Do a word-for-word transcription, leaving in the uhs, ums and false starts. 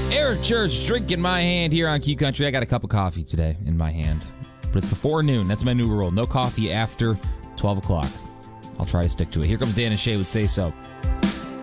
Eric Church, drink in my hand here on Q Country. I got a cup of coffee today in my hand. But it's before noon. That's my new rule. No coffee after twelve o'clock. I'll try to stick to it. Here comes Dan and Shay with Say So.